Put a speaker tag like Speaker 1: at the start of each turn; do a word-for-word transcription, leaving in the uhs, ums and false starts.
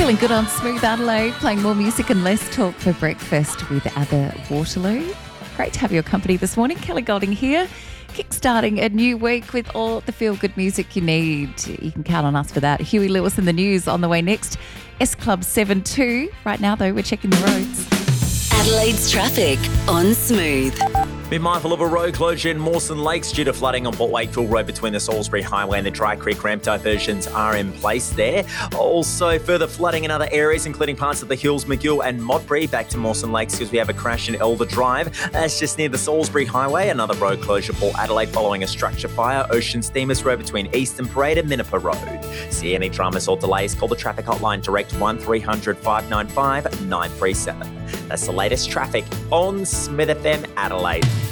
Speaker 1: Feeling good on Smooth Adelaide, playing more music and less talk for breakfast with ABBA Waterloo. Great to have your company this morning. Kelly Golding here, kickstarting a new week with all the feel-good music you need. You can count on us for that. Huey Lewis in the news on the way next. S Club seven two. Right now, though, we're checking the roads.
Speaker 2: Adelaide's traffic on Smooth.
Speaker 3: Be mindful of a road closure in Mawson Lakes due to flooding on Port Wakefield Road between the Salisbury Highway and the Dry Creek ramp. Diversions are in place there. Also, further flooding in other areas, including parts of the Hills, McGill and Modbury. Back to Mawson Lakes because we have a crash in Elder Drive. That's just near the Salisbury Highway. Another road closure for Adelaide following a structure fire. Ocean Steamers Road between Eastern Parade and Minnipa Road. See any dramas or delays, call the traffic hotline direct one three hundred five nine five nine three seven. That's the latest traffic on Smith F M Adelaide.